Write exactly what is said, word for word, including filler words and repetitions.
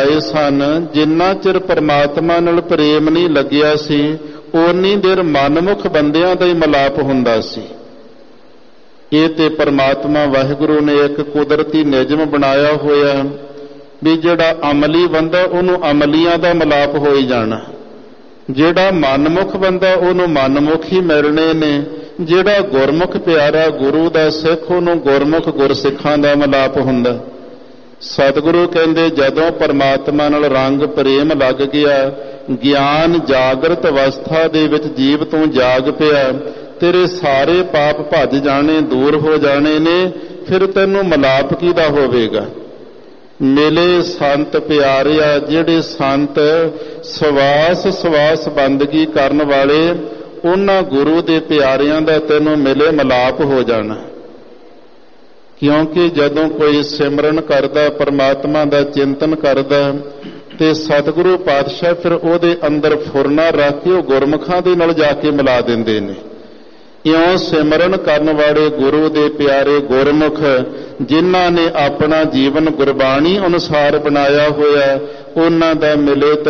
ਆਏ ਸਨ, ਜਿੰਨਾ ਚਿਰ ਪਰਮਾਤਮਾ ਨਾਲ ਪ੍ਰੇਮ ਨਹੀਂ ਲੱਗਿਆ ਸੀ ਓਨੀ ਦੇਰ ਮਨਮੁਖ ਬੰਦਿਆਂ ਦਾ ਹੀ ਮਿਲਾਪ ਹੁੰਦਾ ਸੀ। ਇਹ ਤੇ ਪਰਮਾਤਮਾ ਵਾਹਿਗੁਰੂ ਨੇ ਇੱਕ ਕੁਦਰਤੀ ਨਿਯਮ ਬਣਾਇਆ ਹੋਇਆ ਵੀ ਜਿਹੜਾ ਅਮਲੀ ਬੰਦਾ ਉਹਨੂੰ ਅਮਲੀਆਂ ਦਾ ਮਿਲਾਪ ਹੋ ਹੀ ਜਾਣਾ, ਜਿਹੜਾ ਮਨਮੁਖ ਬੰਦਾ ਉਹਨੂੰ ਮਨਮੁਖ ਹੀ ਮਿਲਣੇ ਨੇ, ਜਿਹੜਾ ਗੁਰਮੁਖ ਪਿਆਰਾ ਗੁਰੂ ਦਾ ਸਿੱਖ ਉਹਨੂੰ ਗੁਰਮੁਖ ਗੁਰਸਿੱਖਾਂ ਦਾ ਮਿਲਾਪ ਹੁੰਦਾ। ਸਤਿਗੁਰੂ ਕਹਿੰਦੇ ਜਦੋਂ ਪਰਮਾਤਮਾ ਨਾਲ ਰੰਗ ਪ੍ਰੇਮ ਲੱਗ ਗਿਆ, ਗਿਆਨ ਜਾਗਰਤ ਅਵਸਥਾ ਦੇ ਵਿੱਚ ਜੀਵ ਤੋਂ ਜਾਗ ਪਿਆ, ਤੇਰੇ ਸਾਰੇ ਪਾਪ ਭੱਜ ਜਾਣੇ, ਦੂਰ ਹੋ ਜਾਣੇ ਨੇ, ਫਿਰ ਤੈਨੂੰ ਮਿਲਾਪ ਕਿਹਦਾ ਹੋਵੇਗਾ? ਮਿਲੇ ਸੰਤ ਪਿਆਰਿਆ, ਜਿਹੜੇ ਸੰਤ ਸਵਾਸ ਸਵਾਸ ਬੰਦਗੀ ਕਰਨ ਵਾਲੇ, ਉਹਨਾਂ ਗੁਰੂ ਦੇ ਪਿਆਰਿਆਂ ਦਾ ਤੈਨੂੰ ਮਿਲੇ ਮਿਲਾਪ ਹੋ ਜਾਣਾ। ਕਿਉਂਕਿ ਜਦੋਂ ਕੋਈ ਸਿਮਰਨ ਕਰਦਾ, ਪਰਮਾਤਮਾ ਦਾ ਚਿੰਤਨ ਕਰਦਾ, ਤੇ ਸਤਿਗੁਰੂ ਪਾਤਸ਼ਾਹ ਫਿਰ ਉਹਦੇ ਅੰਦਰ ਫੁਰਨਾ ਰੱਖ ਕੇ ਉਹ ਗੁਰਮੁਖਾਂ ਦੇ ਨਾਲ ਜਾ ਕੇ ਮਿਲਾ ਦਿੰਦੇ ਨੇ। ਇਉਂ ਸਿਮਰਨ ਕਰਨ ਵਾਲੇ ਗੁਰੂ ਦੇ ਪਿਆਰੇ ਗੁਰਮੁਖ, ਜਿਨ੍ਹਾਂ ਨੇ ਆਪਣਾ ਜੀਵਨ ਗੁਰਬਾਣੀ ਅਨੁਸਾਰ ਬਣਾਇਆ ਹੋਇਆ, ਉਹਨਾਂ ਦਾ ਮਿਲੇ